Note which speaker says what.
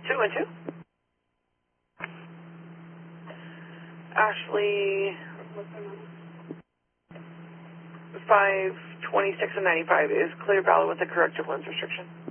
Speaker 1: 212. Ashley, 526 and 95 is clear valid with the correct lens restriction.